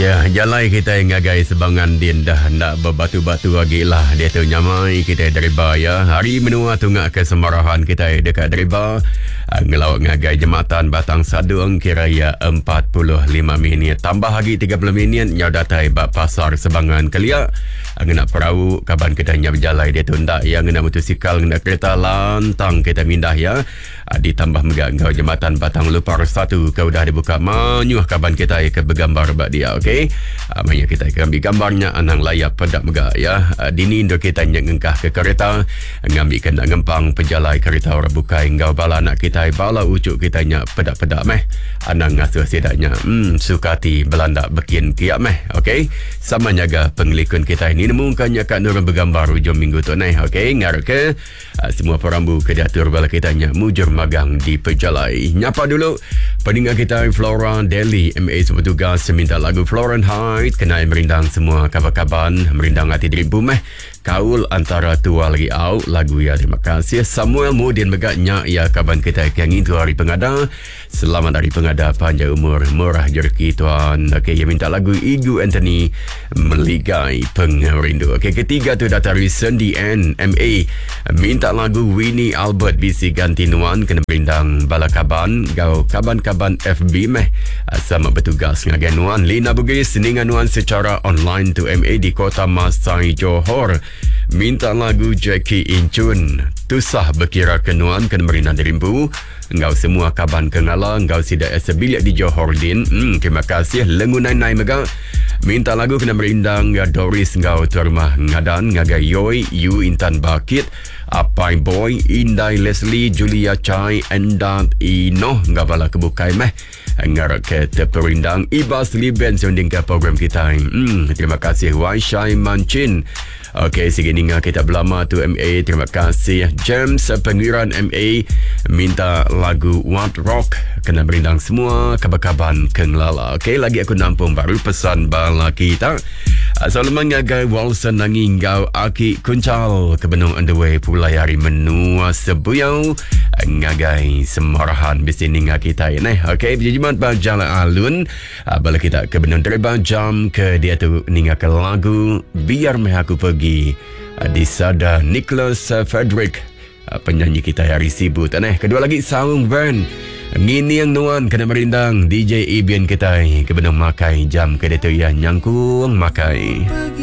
Ya, jalan kita ngagai sebangan din dah nak berbatu-batu lagi lah. Dia tu nyamai kita deriba ya. Hari menua tungak kesemarahan kita dekat deriba. Ngelawak ngagai jematan Batang Sadung kira ya 45 minit. Tambah lagi 30 minit nyau datai bak pasar sebangan kelia. Ngena perahu kaban kita nyau berjalan dia tu ndak ya. Ngena motosikal ngena kereta lantang kita mindah ya. Ditambah megak ngau jematan Batang Lupar 1 kau dah dibuka manyuh kaban kita ke bergambar bak dia. Okey. Maya kita ambil gambarnya anang layak pedak megak ya. Dini ndo kita ngengkah ke kereta ngambil kena ngempang penjalai kereta orang bukai ngau bala nak kita bala ucuk kita nya pedak-pedak meh. Anang ngasuh sedaknya sukati belanda bekin kiak meh. Okey. Sama jaga pengelikun kita ini nemukannya kat nurun bergambar hujung minggu tu naik. Okey. Ngaruk ke semua perambu ke diatur bala kita nya mujur magang di pejalai. Nyapa dulu pendengar kita Flora Daily MA sepetugas minta lagu Fahrenheit kenai merindang semua kabar-kaban merindang hati diribu meh kaul antara tua lagi out lagu ya. Terima kasih Samuel Mudin megaknya ya kaban kita yang itu hari pengada. Selamat hari pengada panjang umur murah jerki tuan. Okey, yang minta lagu Igu Anthony meligai pengerindu. Okey, ketiga tu datari Sandy N MA minta lagu Winnie Albert BC ganti nuan kena merindang bala kaban gau kaban-kaban FB meh sama bertugas ngagai nuan Lina Bugis dengan nuan secara online tu MA di Kota Masai Johor minta lagu Jackie Inchun tusah berkira kenuan kena merindang dirimbu ngau semua kaban kengala ngau sidak sebilik di Johor din. Terima kasih lengunai-nai mega minta lagu kena merindang Doris ngau tuan rumah ngadan ngagai Yoi Yu Intan Bakit Apai Boy Indai Leslie Julia Chai Endat Ino ngau bala kebukai meh ngarak ke terperindang Ibas Liben sunding ke program kita. Terima kasih Waishai Mancin. Okey, segini kita belama tu MA. Terima kasih James Pengiran MA minta lagu What Rock kena berindang semua kabar-kaban kenglala. Okey, lagi aku nampung baru pesan bala kita. Selamat ngagai Walson nanging gau aki kuncal ke benung underway pulai hari menua sebuyau ngagai semarahan bisini ngah kita ini. Okey, berjimat berjalan alun bala kita ke benung terba jam ke dia tu ninga ke lagu Biar Meh Aku Pergi di sada Nicholas Frederick penyanyi kita hari sibuk tanah. Kedua lagi Saung Van ngini yang nuan kena merindang DJ Ibian kita ke benung makai jam ke dia tu yang nyangkung makai.